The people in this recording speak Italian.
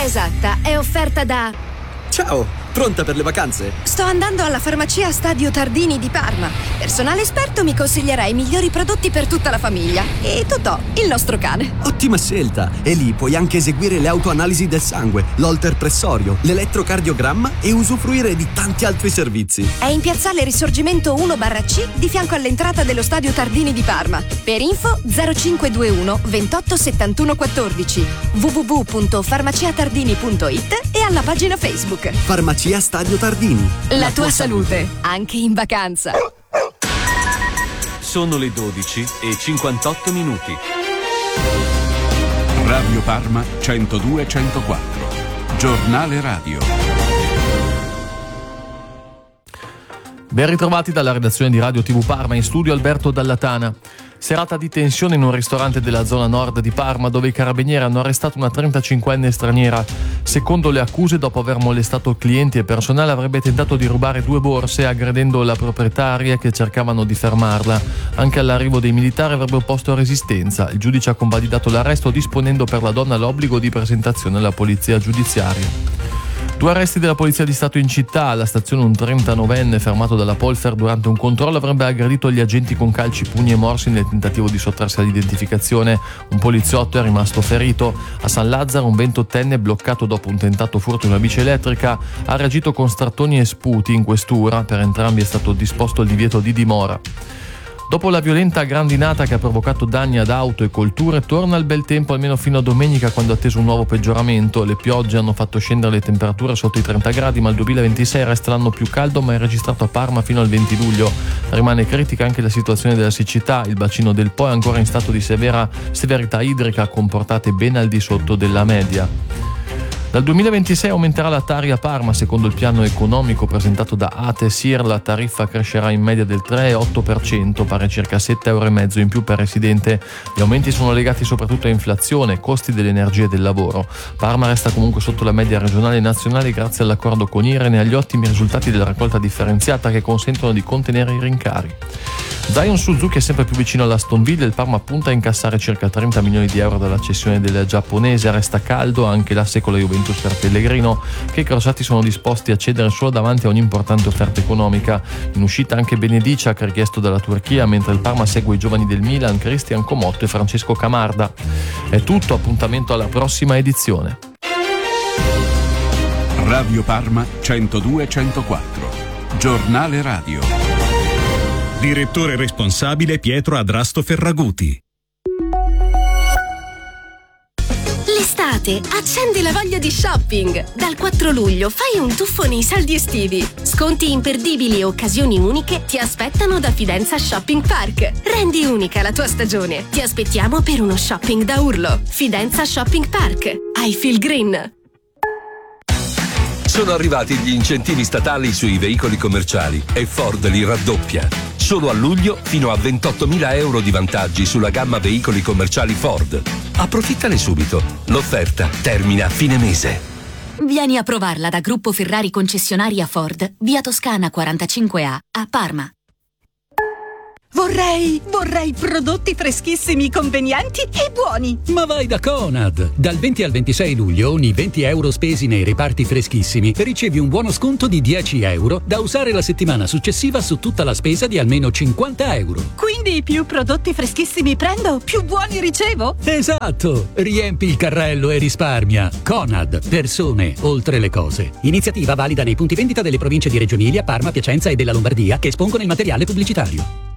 esatta è offerta da... Ciao, pronta per le vacanze? Sto andando alla farmacia Stadio Tardini di Parma. Personale esperto mi consiglierà i migliori prodotti per tutta la famiglia. E Totò, il nostro cane. Ottima scelta! E lì puoi anche eseguire le autoanalisi del sangue, l'holter pressorio, l'elettrocardiogramma e usufruire di tanti altri servizi. È in piazzale Risorgimento 1/C di fianco all'entrata dello Stadio Tardini di Parma. Per info 0521 28 71 14 www.farmaciatardini.it e alla pagina Facebook. Farmacia Stadio Tardini. La tua salute, anche in vacanza. Sono le 12:58. Radio Parma 102-104. Giornale radio. Ben ritrovati dalla redazione di Radio TV Parma, in studio Alberto Dallatana. Serata di tensione in un ristorante della zona nord di Parma, dove i carabinieri hanno arrestato una 35enne straniera. Secondo le accuse, dopo aver molestato clienti e personale, avrebbe tentato di rubare 2 borse aggredendo la proprietaria che cercavano di fermarla. Anche all'arrivo dei militari avrebbe opposto resistenza. Il giudice ha convalidato l'arresto, disponendo per la donna l'obbligo di presentazione alla polizia giudiziaria. 2 arresti della Polizia di Stato in città. Alla stazione un 39enne fermato dalla Polfer durante un controllo avrebbe aggredito gli agenti con calci, pugni e morsi nel tentativo di sottrarsi all'identificazione. Un poliziotto è rimasto ferito. A San Lazzaro un 28enne bloccato dopo un tentato furto in una bici elettrica ha reagito con strattoni e sputi in questura. Per entrambi è stato disposto il divieto di dimora. Dopo la violenta grandinata che ha provocato danni ad auto e colture, torna il bel tempo almeno fino a domenica, quando è atteso un nuovo peggioramento. Le piogge hanno fatto scendere le temperature sotto i 30 gradi, ma il 2026 resta l'anno più caldo mai registrato a Parma fino al 20 luglio. Rimane critica anche la situazione della siccità. Il bacino del Po è ancora in stato di severità idrica, con portate ben al di sotto della media. Dal 2026 aumenterà la Tari a Parma. Secondo il piano economico presentato da ATE-SIR, la tariffa crescerà in media del 3,8%, pari a circa 7,5 euro in più per residente. Gli aumenti sono legati soprattutto a inflazione, costi dell'energia e del lavoro. Parma resta comunque sotto la media regionale e nazionale grazie all'accordo con IREN e agli ottimi risultati della raccolta differenziata, che consentono di contenere i rincari. Zion Suzuki è sempre più vicino all'Aston Villa. Il Parma punta a incassare circa 30 milioni di euro dalla cessione del giapponese. Resta caldo anche l'asse con la Juventus per Pellegrino, che i crociati sono disposti a cedere solo davanti a un'importante offerta economica. In uscita anche Benediciak, richiesto dalla Turchia, mentre il Parma segue i giovani del Milan, Cristian Comotto e Francesco Camarda. È tutto, appuntamento alla prossima edizione. Radio Parma 102-104. Giornale radio. Direttore responsabile Pietro Adrasto Ferraguti. L'estate accendi la voglia di shopping. Dal 4 luglio fai un tuffo nei saldi estivi. Sconti imperdibili e occasioni uniche ti aspettano da Fidenza Shopping Park. Rendi unica la tua stagione. Ti aspettiamo per uno shopping da urlo. Fidenza Shopping Park. I feel green. Sono arrivati gli incentivi statali sui veicoli commerciali e Ford li raddoppia. Solo a luglio fino a 28.000 euro di vantaggi sulla gamma veicoli commerciali Ford. Approfittane subito. L'offerta termina a fine mese. Vieni a provarla da Gruppo Ferrari Concessionaria Ford, via Toscana 45A, a Parma. Vorrei prodotti freschissimi, convenienti e buoni. Ma vai da Conad! Dal 20 al 26 luglio ogni 20 euro spesi nei reparti freschissimi ricevi un buono sconto di 10 euro da usare la settimana successiva su tutta la spesa di almeno 50 euro. Quindi più prodotti freschissimi prendo, più buoni ricevo? Esatto! Riempi il carrello e risparmia. Conad, persone oltre le cose. Iniziativa valida nei punti vendita delle province di Reggio Emilia, Parma, Piacenza e della Lombardia che espongono il materiale pubblicitario.